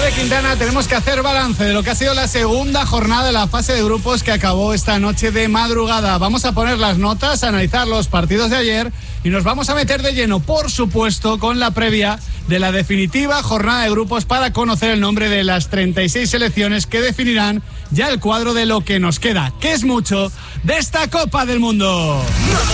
Xavi Quintana, tenemos que hacer balance de lo que ha sido la segunda jornada de la fase de grupos que acabó esta noche de madrugada. Vamos a poner las notas, a analizar los partidos de ayer y nos vamos a meter de lleno, por supuesto, con la previa de la definitiva jornada de grupos para conocer el nombre de las 36 selecciones que definirán ya el cuadro de lo que nos queda, que es mucho, de esta Copa del Mundo.